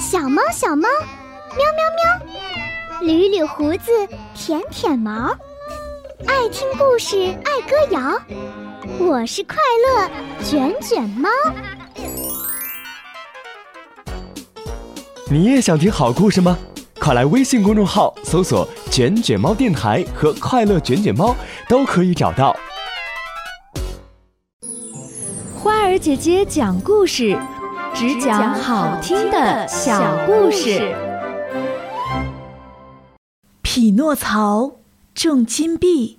小猫小猫，喵喵喵，捋捋胡子，舔舔毛，爱听故事，爱歌谣，我是快乐卷卷猫。 你也想听好故事吗？快来微信公众号搜索卷卷猫电台和快乐卷卷猫，都可以找到。 花儿姐姐讲故事，只讲好听的小故事。 匹诺曹种金币。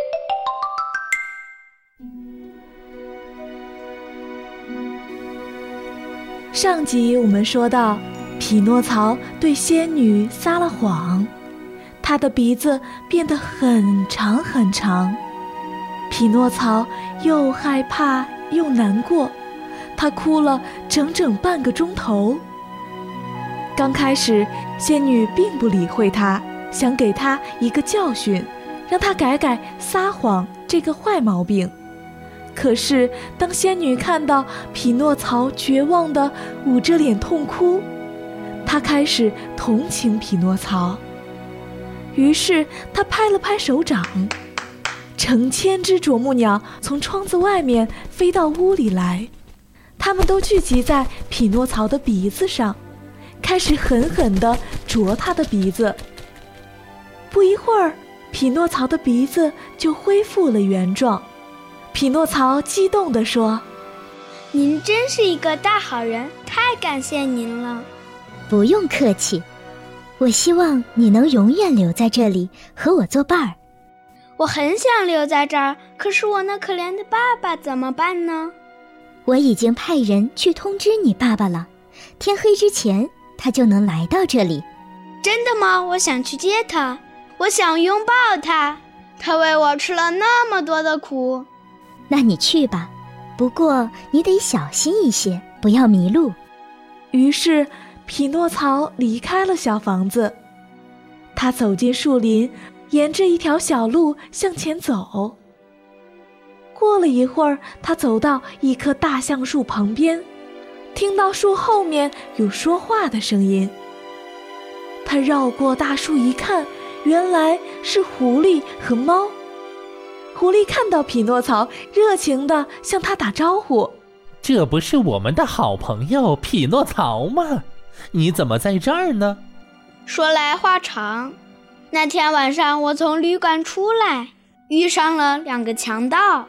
上集我们说到，匹诺曹对仙女撒了谎，他的鼻子变得很长很长。匹诺曹又害怕又难过，他哭了整整半个钟头。刚开始，仙女并不理会他，想给他一个教训，让他改改撒谎这个坏毛病。可是当仙女看到匹诺曹绝望地捂着脸痛哭，她开始同情匹诺曹。于是她拍了拍手掌，成千只啄木鸟从窗子外面飞到屋里来，它们都聚集在匹诺曹的鼻子上，开始狠狠地啄他的鼻子。不一会儿，匹诺曹的鼻子就恢复了原状。匹诺曹激动地说：“ 您真是一个大好人，太感谢您了。” 不用客气，我希望你能永远留在这里和我作伴儿。 我很想留在这儿，可是我那可怜的爸爸怎么办呢？ 我已经派人去通知你爸爸了，天黑之前他就能来到这里。 真的吗？我想去接他，我想拥抱他，他为我吃了那么多的苦。 那你去吧，不过你得小心一些，不要迷路。 于是匹诺曹离开了小房子，他走进树林，沿着一条小路向前走。过了一会儿，他走到一棵大橡树旁边，听到树后面有说话的声音。他绕过大树一看，原来是狐狸和猫。狐狸看到匹诺曹，热情地向他打招呼：“ 这不是我们的好朋友匹诺曹吗？你怎么在这儿呢？” 说来话长，那天晚上我从旅馆出来，遇上了2个强盗。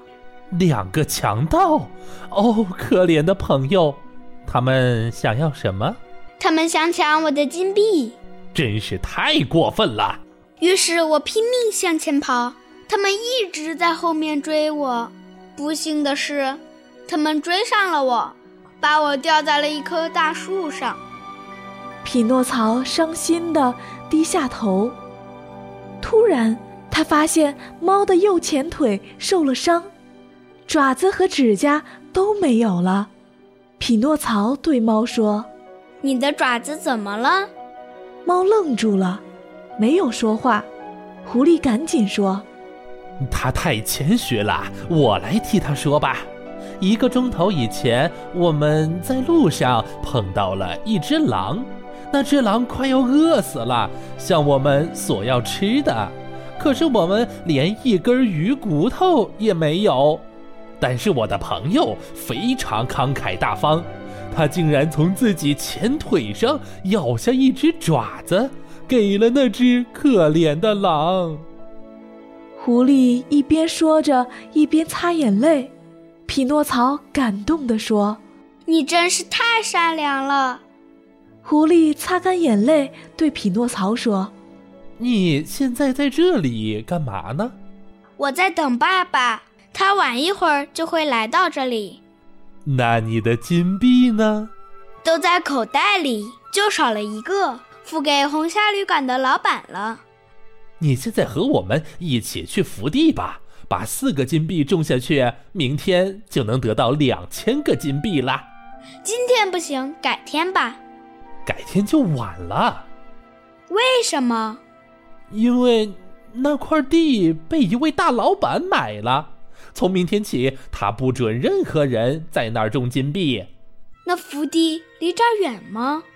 2个强盗？哦，可怜的朋友，他们想要什么？ 他们想抢我的金币。 真是太过分了。 于是我拼命向前跑，他们一直在后面追我。不幸的是，他们追上了我，把我吊在了一棵大树上。 匹诺曹伤心地低下头。突然，他发现猫的右前腿受了伤，爪子和指甲都没有了。匹诺曹对猫说：“ 你的爪子怎么了？” 猫愣住了，没有说话。狐狸赶紧说：“ 他太谦虚了，我来替他说吧。1个钟头以前，我们在路上碰到了一只狼，那只狼快要饿死了，向我们索要吃的，可是我们连1根鱼骨头也没有。但是我的朋友非常慷慨大方，他竟然从自己前腿上咬下一只爪子，给了那只可怜的狼。” 狐狸一边说着，一边擦眼泪。匹诺曹感动地说：“ 你真是太善良了。” 狐狸擦干眼泪，对匹诺曹说：“ 你现在在这里干嘛呢？” 我在等爸爸，他晚一会儿就会来到这里。 那你的金币呢？ 都在口袋里，就少了1个，付给红虾旅馆的老板了。 你现在和我们一起去福地吧，把4个金币种下去，明天就能得到2000个金币啦。 今天不行，改天吧。 改天就晚了。 为什么？ 因为那块地被一位大老板买了，从明天起，他不准任何人在那儿种金币。 那福地离这儿远吗？